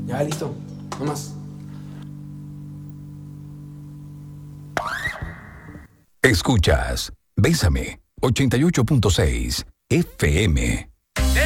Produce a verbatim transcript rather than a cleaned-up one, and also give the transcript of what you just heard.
Ya, listo. No más. Escuchas Bésame ochenta y ocho punto seis F M.